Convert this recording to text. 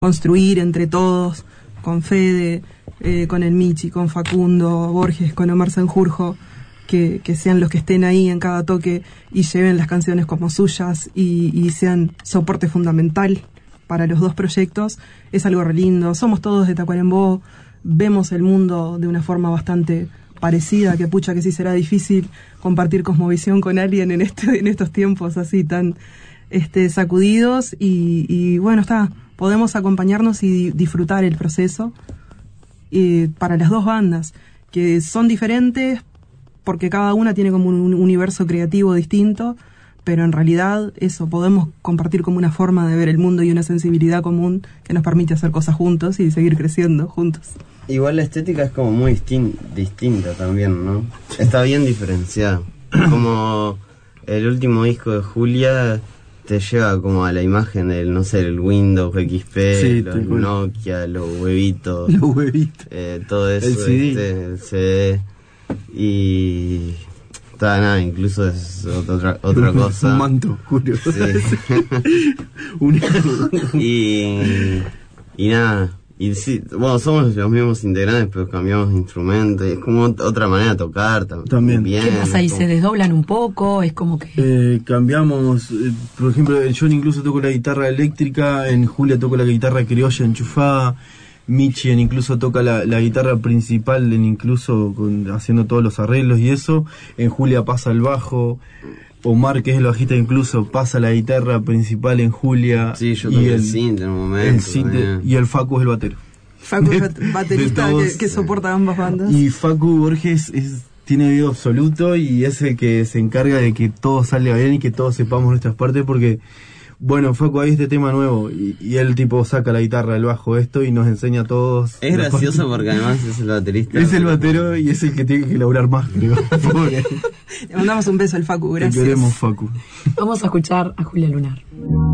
construir entre todos, con Fede, con el Michi, con Facundo Borges, con Omar Sanjurjo, que sean los que estén ahí en cada toque y lleven las canciones como suyas y sean soporte fundamental para los dos proyectos, es algo re lindo. Somos todos de Tacuarembó, vemos el mundo de una forma bastante parecida, que pucha que sí será difícil compartir cosmovisión con alguien en estos tiempos así tan sacudidos y bueno, podemos acompañarnos y disfrutar el proceso para las dos bandas, que son diferentes porque cada una tiene como un universo creativo distinto, pero en realidad eso, podemos compartir como una forma de ver el mundo y una sensibilidad común que nos permite hacer cosas juntos y seguir creciendo juntos. Igual la estética es como muy distinta también, ¿no? Está bien diferenciada. Como el último disco de Julia te lleva como a la imagen del, no sé, el Windows XP, sí, los Nokia, los huevitos. Los huevitos. Todo eso, el CD. El CD. Y... nada, incluso es otra cosa. Un manto, Julio. Sí. y nada. Y sí, bueno, somos los mismos integrantes, pero cambiamos de instrumento. Y es como otra manera de tocar también. ¿Qué pasa ahí? ¿Se desdoblan un poco? Es como que... cambiamos, por ejemplo, yo incluso toco la guitarra eléctrica, en Julia toco la guitarra criolla enchufada, Michi incluso toca la guitarra principal, incluso haciendo todos los arreglos y eso. En Julia pasa el bajo. Omar, que es el bajista, incluso pasa la guitarra principal en Julia. Sí, yo toqué el synth en un momento. Y el Facu es el batero. Facu es baterista que soporta ambas bandas. Y Facu Borges tiene oído absoluto y es el que se encarga de que todo salga bien y que todos sepamos nuestras partes, porque... Bueno, Facu, hay este tema nuevo y él tipo saca la guitarra, el bajo, y nos enseña a todos. Es gracioso porque además es el baterista. Es el batero y es el que tiene que laburar más, creo. Le mandamos un beso al Facu, gracias. Te queremos, Facu. Vamos a escuchar a Julia Lunar.